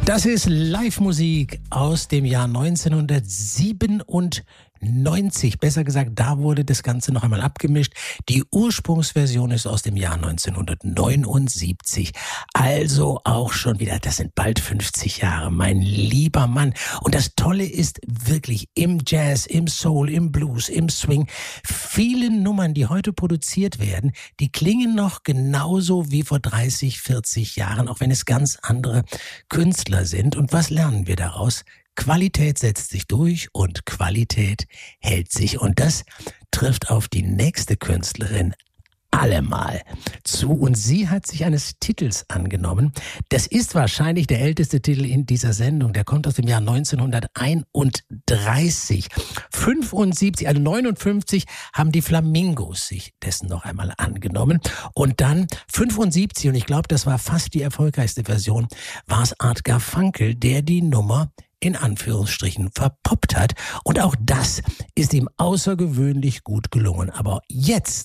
Das ist Live-Musik aus dem Jahr 1997. Besser gesagt, da wurde das Ganze noch einmal abgemischt. Die Ursprungsversion ist aus dem Jahr 1979. Also auch schon wieder, das sind bald 50 Jahre, mein lieber Mann. Und das Tolle ist wirklich im Jazz, im Soul, im Blues, im Swing, viele Nummern, die heute produziert werden, die klingen noch genauso wie vor 30, 40 Jahren, auch wenn es ganz andere Künstler sind. Und was lernen wir daraus? Qualität setzt sich durch und Qualität hält sich. Und das trifft auf die nächste Künstlerin allemal zu. Und sie hat sich eines Titels angenommen. Das ist wahrscheinlich der älteste Titel in dieser Sendung. Der kommt aus dem Jahr 1931. 75, also 59 haben die Flamingos sich dessen noch einmal angenommen. Und dann 75, und ich glaube, das war fast die erfolgreichste Version, war es Art Garfunkel, der die Nummer in Anführungsstrichen verpoppt hat. Und auch das ist ihm außergewöhnlich gut gelungen. Aber jetzt